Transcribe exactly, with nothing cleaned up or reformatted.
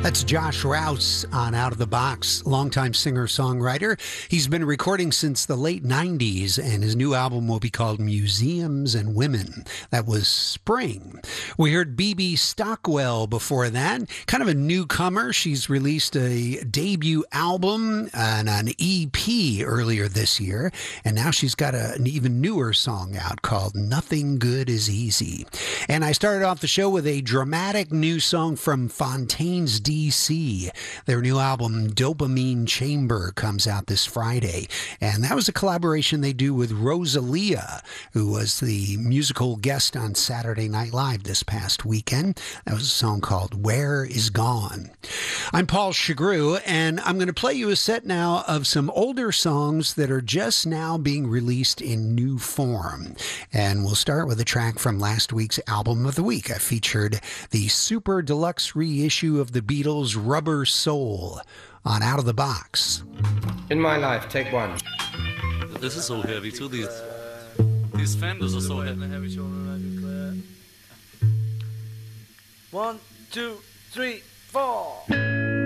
That's Josh Rouse on Out of the Box, longtime singer-songwriter. He's been recording since the late nineties, and his new album will be called Museums and Women. That was Spring. We heard B B Stockwell before that, kind of a newcomer. She's released a debut album and an E P earlier this year, and now she's got a, an even newer song out called Nothing Good Is Easy. And I started off the show with a dramatic new song from Fontaines D C. Their new album, Dopamine Chamber, comes out this Friday. And that was a collaboration they do with Rosalia, who was the musical guest on Saturday Night Live this past weekend. That was a song called Where Is Gone. I'm Paul Chagru, and I'm going to play you a set now of some older songs that are just now being released in new form. And we'll start with a track from last week's Album of the Week. I featured the super deluxe reissue of the Beatles' Rubber Soul on Out of the Box. In My Life, take one. This is so heavy too. These these fenders are so heavy. One, two, three, four.